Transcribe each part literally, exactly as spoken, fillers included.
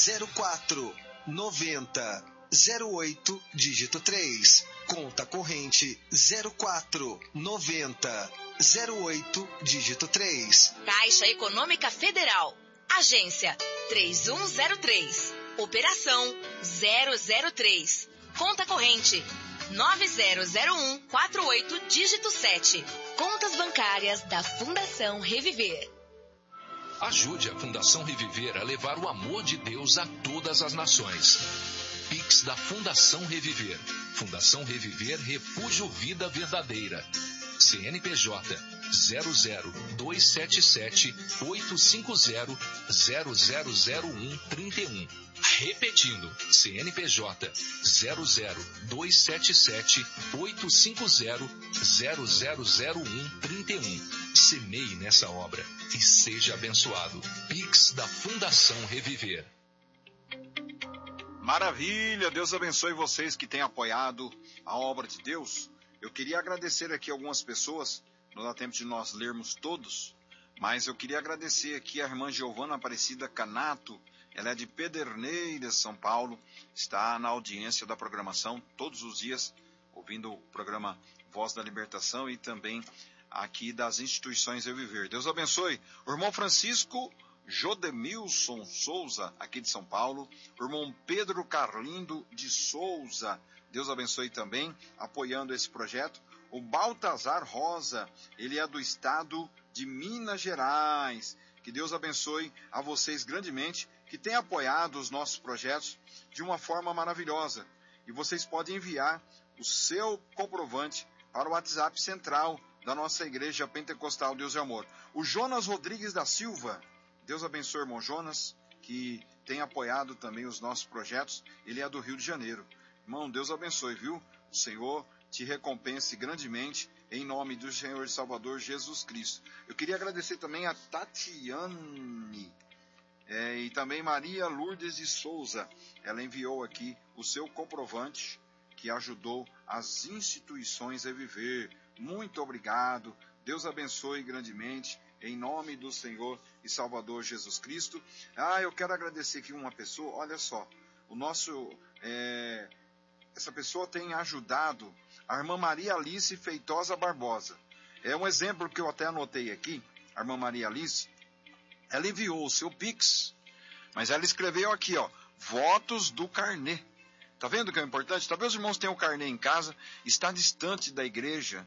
zero quatro noventa zero oito dígito três. Conta corrente zero quatro noventa zero oito dígito três. Caixa Econômica Federal. Agência três um zero três. Operação zero zero três. Conta corrente nove zero zero um quatro oito dígito sete. Contas bancárias da Fundação Reviver. Ajude a Fundação Reviver a levar o amor de Deus a todas as nações. Pix da Fundação Reviver. Fundação Reviver Refúgio Vida Verdadeira. C N P J zero zero dois sete sete oito cinco zero zero zero zero um trinta e um. Repetindo, C N P J zero zero dois sete sete oito cinco zero zero zero zero um trinta e um. Semeie nessa obra e seja abençoado. Pix da Fundação Reviver. Maravilha, Deus abençoe vocês que têm apoiado a obra de Deus. Eu queria agradecer aqui algumas pessoas, não dá tempo de nós lermos todos, mas eu queria agradecer aqui a irmã Giovana Aparecida Canato. Ela é de Pederneiras, São Paulo, está na audiência da programação todos os dias, ouvindo o programa Voz da Libertação e também aqui das instituições Eu Viver. Deus abençoe. O irmão Francisco Jodemilson Souza, aqui de São Paulo. O irmão Pedro Carlindo de Souza, Deus abençoe também, apoiando esse projeto. O Baltazar Rosa, ele é do estado de Minas Gerais. Que Deus abençoe a vocês grandemente, que têm apoiado os nossos projetos de uma forma maravilhosa. E vocês podem enviar o seu comprovante para o WhatsApp central da nossa Igreja Pentecostal Deus e Amor. O Jonas Rodrigues da Silva, Deus abençoe o irmão Jonas, que tem apoiado também os nossos projetos. Ele é do Rio de Janeiro. Irmão, Deus abençoe, viu? O Senhor te recompense grandemente, em nome do Senhor e Salvador Jesus Cristo. Eu queria agradecer também a Tatiane é, e também Maria Lourdes de Souza. Ela enviou aqui o seu comprovante que ajudou as instituições a viver. Muito obrigado. Deus abençoe grandemente, em nome do Senhor e Salvador Jesus Cristo. Ah, eu quero agradecer aqui uma pessoa. Olha só, o nosso... É, essa pessoa tem ajudado a irmã Maria Alice Feitosa Barbosa. É um exemplo que eu até anotei aqui. A irmã Maria Alice, ela enviou o seu Pix, mas ela escreveu aqui, ó, votos do carnê. Tá vendo que é importante? Talvez os irmãos tenham o carnê em casa, está distante da igreja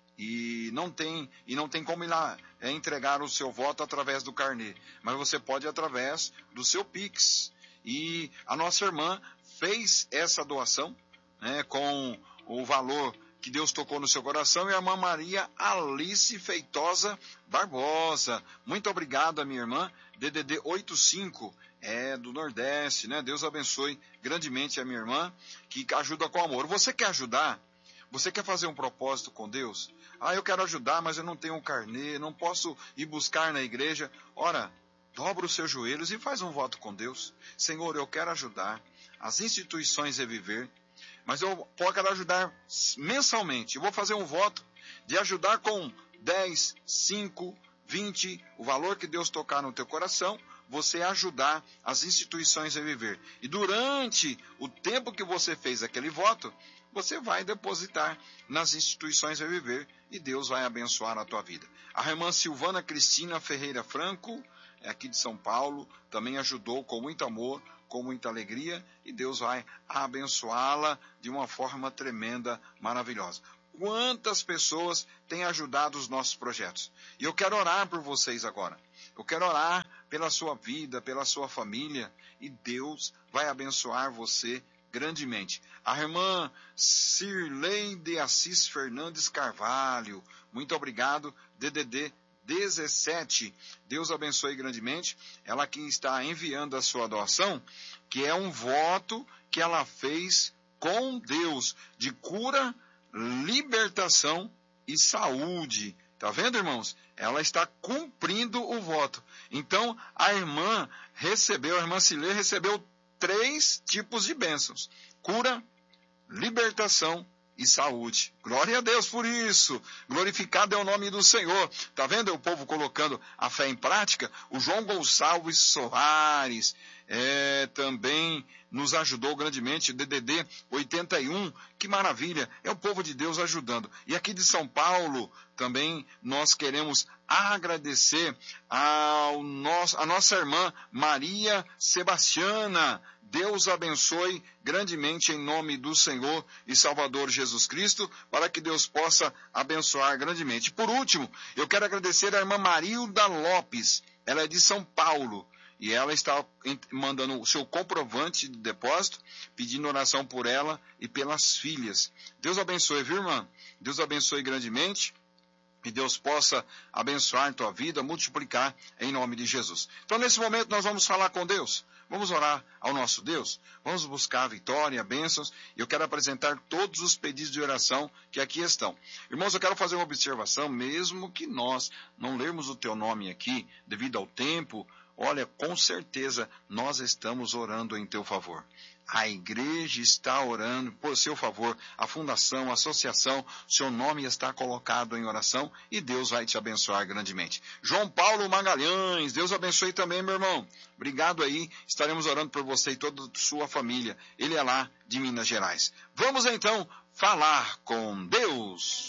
e não tem, e não tem como ir lá é, entregar o seu voto através do carnê. Mas você pode através do seu Pix. E a nossa irmã fez essa doação, né, com o valor que Deus tocou no seu coração, e a irmã Maria Alice Feitosa Barbosa. Muito obrigado, minha irmã. D D D oitenta e cinco, é do Nordeste, né? Deus abençoe grandemente a minha irmã, que ajuda com amor. Você quer ajudar? Você quer fazer um propósito com Deus? Ah, eu quero ajudar, mas eu não tenho um carnê, não posso ir buscar na igreja. Ora, dobra os seus joelhos e faz um voto com Deus. Senhor, eu quero ajudar as instituições a viver, mas eu quero ajudar mensalmente. Eu vou fazer um voto de ajudar com dez, cinco, vinte, o valor que Deus tocar no teu coração, você ajudar as instituições a viver. E durante o tempo que você fez aquele voto, você vai depositar nas instituições a viver e Deus vai abençoar a tua vida. A irmã Silvana Cristina Ferreira Franco, aqui de São Paulo, também ajudou com muito amor, com muita alegria, e Deus vai abençoá-la de uma forma tremenda, maravilhosa. Quantas pessoas têm ajudado os nossos projetos? E eu quero orar por vocês agora. Eu quero orar pela sua vida, pela sua família, e Deus vai abençoar você grandemente. A irmã Cirlei de Assis Fernandes Carvalho, muito obrigado, D D D dezessete, Deus abençoe grandemente. Ela aqui está enviando a sua doação, que é um voto que ela fez com Deus, de cura, libertação e saúde. Tá vendo, irmãos? Ela está cumprindo o voto. Então, a irmã recebeu, a irmã Cilê recebeu três tipos de bênçãos: cura, libertação e saúde. Glória a Deus por isso. Glorificado é o nome do Senhor. Tá vendo o povo colocando a fé em prática? O João Gonçalves Soares, é, também nos ajudou grandemente, D D D oitenta e um, que maravilha, é o povo de Deus ajudando. E aqui de São Paulo, também nós queremos agradecer ao nosso, a nossa irmã Maria Sebastiana. Deus abençoe grandemente em nome do Senhor e Salvador Jesus Cristo, para que Deus possa abençoar grandemente. Por último, eu quero agradecer a irmã Marilda Lopes, ela é de São Paulo, e ela está mandando o seu comprovante de depósito, pedindo oração por ela e pelas filhas. Deus abençoe, viu, irmã? Deus abençoe grandemente. Que Deus possa abençoar a tua vida, multiplicar em nome de Jesus. Então, nesse momento, nós vamos falar com Deus. Vamos orar ao nosso Deus. Vamos buscar a vitória, bênçãos. E eu quero apresentar todos os pedidos de oração que aqui estão. Irmãos, eu quero fazer uma observação, mesmo que nós não lermos o teu nome aqui, devido ao tempo, olha, com certeza nós estamos orando em teu favor. A igreja está orando por seu favor, a fundação, a associação, seu nome está colocado em oração e Deus vai te abençoar grandemente. João Paulo Magalhães, Deus abençoe também, meu irmão. Obrigado aí, estaremos orando por você e toda a sua família. Ele é lá de Minas Gerais. Vamos então falar com Deus.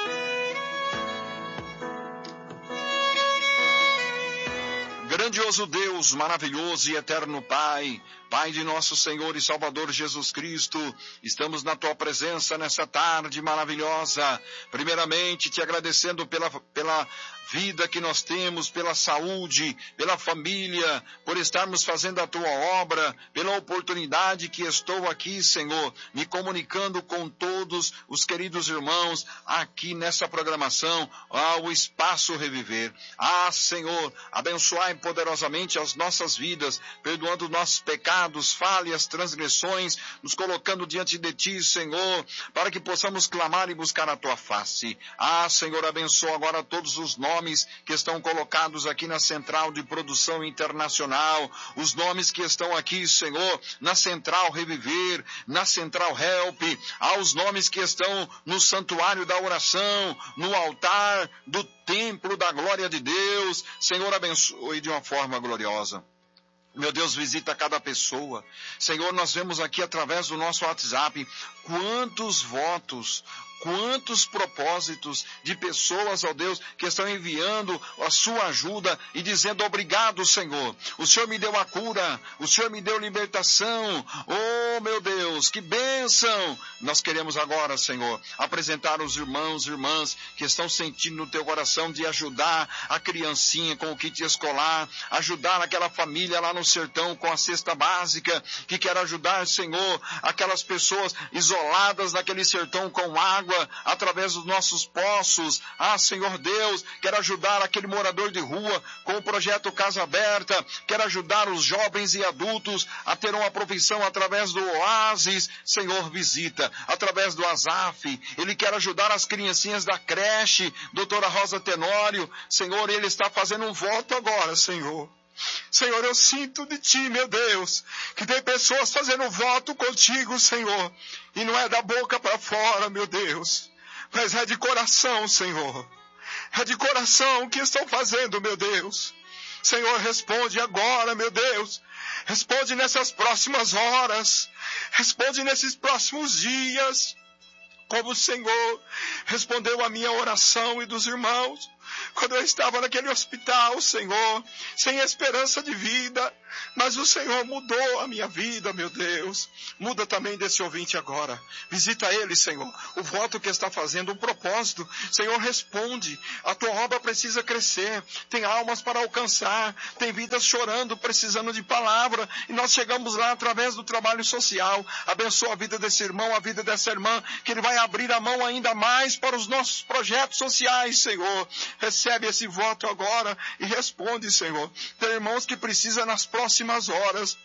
Grandioso Deus, maravilhoso e eterno Pai, Pai de nosso Senhor e Salvador Jesus Cristo, estamos na Tua presença nessa tarde maravilhosa, primeiramente te agradecendo pela, pela vida que nós temos, pela saúde, pela família, por estarmos fazendo a Tua obra, pela oportunidade que estou aqui, Senhor, me comunicando com todos os queridos irmãos aqui nessa programação, ao Espaço Reviver. Ah, Senhor, abençoai poderosamente as nossas vidas, perdoando nossos pecados, falhas, transgressões, nos colocando diante de Ti, Senhor, para que possamos clamar e buscar a Tua face. Ah, Senhor, abençoa agora todos os nomes que estão colocados aqui na Central de Produção Internacional, os nomes que estão aqui, Senhor, na Central Reviver, na Central Help, aos nomes que estão no Santuário da Oração, no altar do Templo da Glória de Deus. Senhor, abençoe de uma forma gloriosa. Meu Deus, visita cada pessoa. Senhor, nós vemos aqui através do nosso WhatsApp quantos votos, quantos propósitos de pessoas, ó Deus, que estão enviando a sua ajuda e dizendo obrigado, Senhor. O Senhor me deu a cura, o Senhor me deu libertação. Oh, meu Deus, que bênção! Nós queremos agora, Senhor, apresentar os irmãos e irmãs que estão sentindo no teu coração de ajudar a criancinha com o kit escolar, ajudar aquela família lá no sertão com a cesta básica, que quer ajudar, Senhor, aquelas pessoas isoladas naquele sertão com água, através dos nossos poços. Ah, Senhor Deus, quero ajudar aquele morador de rua com o projeto Casa Aberta, quero ajudar os jovens e adultos a ter uma profissão através do Oásis. Senhor, visita, através do Azaf, ele quer ajudar as criancinhas da creche, doutora Rosa Tenório. Senhor, ele está fazendo um voto agora, Senhor. Senhor, eu sinto de Ti, meu Deus, que tem pessoas fazendo voto contigo, Senhor, e não é da boca para fora, meu Deus, mas é de coração, Senhor, é de coração que estão fazendo, meu Deus. Senhor, responde agora, meu Deus, responde nessas próximas horas, responde nesses próximos dias, como o Senhor respondeu a minha oração e dos irmãos, quando eu estava naquele hospital, Senhor, sem esperança de vida, mas o Senhor mudou a minha vida, meu Deus. Muda também desse ouvinte agora. Visita ele, Senhor. O voto que está fazendo, um propósito. Senhor, responde. A tua obra precisa crescer. Tem almas para alcançar. Tem vidas chorando, precisando de palavra. E nós chegamos lá através do trabalho social. Abençoa a vida desse irmão, a vida dessa irmã, que ele vai abrir a mão ainda mais para os nossos projetos sociais, Senhor. Recebe esse voto agora e responde, Senhor. Tem irmãos que precisam nas próximas horas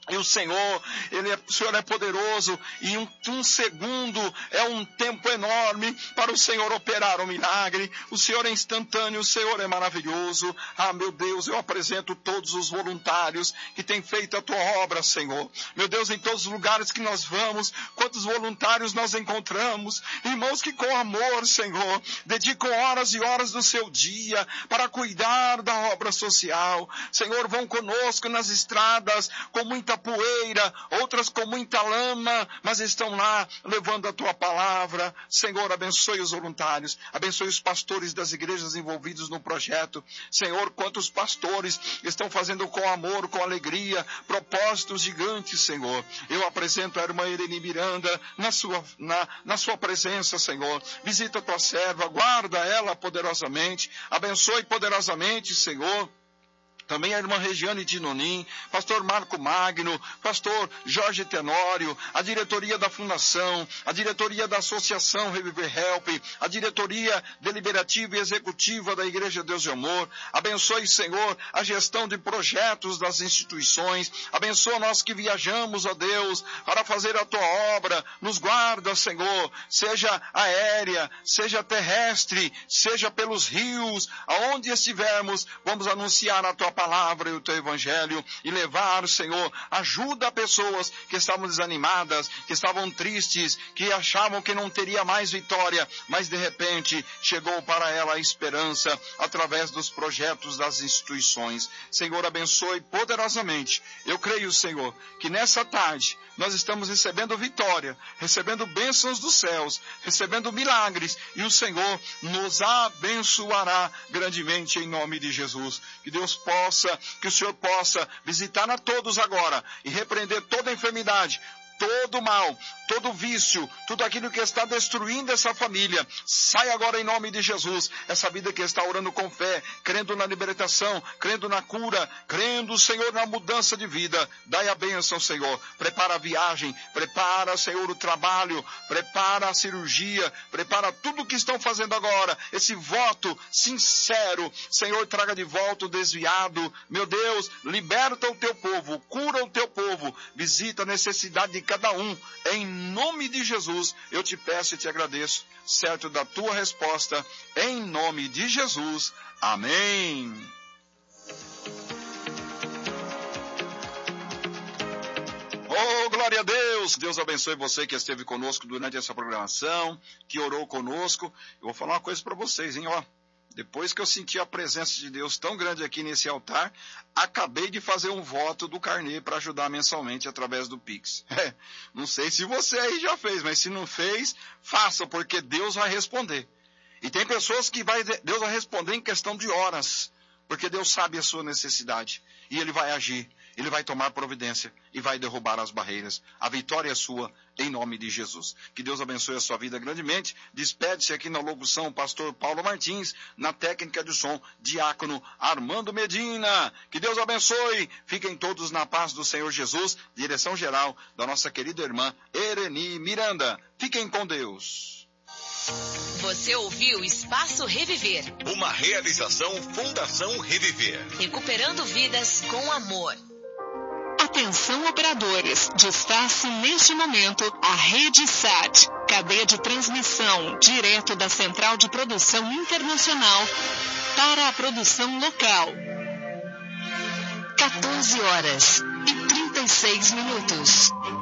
E o Senhor, ele é, o Senhor é poderoso, e um, um segundo é um tempo enorme para o Senhor operar um milagre. O Senhor é instantâneo, o Senhor é maravilhoso. Ah, meu Deus, eu apresento todos os voluntários que têm feito a tua obra, Senhor. Meu Deus, em todos os lugares que nós vamos, quantos voluntários nós encontramos, irmãos que com amor, Senhor, dedicam horas e horas do seu dia para cuidar da obra social. Senhor, vão conosco nas estradas com muita poeira, outras com muita lama, mas estão lá levando a tua palavra. Senhor, abençoe os voluntários, abençoe os pastores das igrejas envolvidos no projeto. Senhor, quantos pastores estão fazendo com amor, com alegria, propósitos gigantes, Senhor. Eu apresento a irmã Irene Miranda na sua, na, na sua presença, Senhor. Visita a tua serva, guarda ela poderosamente, abençoe poderosamente, Senhor. Também a irmã Regiane Dinonim, pastor Marco Magno, pastor Jorge Tenório, a diretoria da fundação, a diretoria da associação Reviver Help, a diretoria deliberativa e executiva da Igreja Deus de Amor. Abençoe, Senhor, a gestão de projetos das instituições. Abençoa nós que viajamos, ó Deus, para fazer a tua obra. Nos guarda, Senhor, seja aérea, seja terrestre, seja pelos rios, aonde estivermos, vamos anunciar a tua palavra e o teu evangelho e levar, Senhor, ajuda a pessoas que estavam desanimadas, que estavam tristes, que achavam que não teria mais vitória, mas de repente chegou para ela a esperança através dos projetos das instituições. Senhor, abençoe poderosamente. Eu creio, Senhor, que nessa tarde nós estamos recebendo vitória, recebendo bênçãos dos céus, recebendo milagres, e o Senhor nos abençoará grandemente em nome de Jesus. Que Deus possa, que o Senhor possa visitar a todos agora e repreender toda enfermidade, todo mal, todo vício, tudo aquilo que está destruindo essa família. Sai agora em nome de Jesus. Essa vida que está orando com fé, crendo na libertação, crendo na cura, crendo, Senhor, na mudança de vida. Dai a bênção, Senhor. Prepara a viagem, prepara, Senhor, o trabalho, prepara a cirurgia, prepara tudo o que estão fazendo agora. Esse voto sincero, Senhor, traga de volta o desviado. Meu Deus, liberta o teu povo, cura o teu povo, visita a necessidade de cada um. Em nome de Jesus, eu te peço e te agradeço, certo da tua resposta, em nome de Jesus. Amém. Oh, glória a Deus! Deus abençoe você que esteve conosco durante essa programação, que orou conosco. Eu vou falar uma coisa para vocês, hein, ó. Depois que eu senti a presença de Deus tão grande aqui nesse altar, acabei de fazer um voto do carnê para ajudar mensalmente através do Pix. É, não sei se você aí já fez, mas se não fez, faça, porque Deus vai responder. E tem pessoas que vai, Deus vai responder em questão de horas, porque Deus sabe a sua necessidade e Ele vai agir. Ele vai tomar providência e vai derrubar as barreiras. A vitória é sua, em nome de Jesus. Que Deus abençoe a sua vida grandemente. Despede-se aqui na locução o pastor Paulo Martins, na técnica de som, diácono Armando Medina. Que Deus abençoe. Fiquem todos na paz do Senhor Jesus. Direção geral da nossa querida irmã Irene Miranda. Fiquem com Deus. Você ouviu Espaço Reviver. Uma realização Fundação Reviver. Recuperando vidas com amor. Atenção, operadores, desfaça neste momento a Rede S A T, cadeia de transmissão direto da Central de Produção Internacional para a produção local. quatorze horas e trinta e seis minutos.